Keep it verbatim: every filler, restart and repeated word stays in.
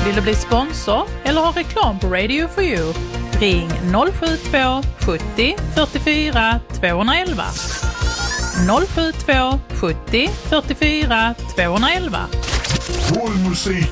Vill du bli sponsor eller ha reklam på Radio for You? Ring noll sju två sjuttio fyrtiofyra tvåhundraelva. noll sju två sjuttio fyrtiofyra tvåhundraelva. Rollmusik.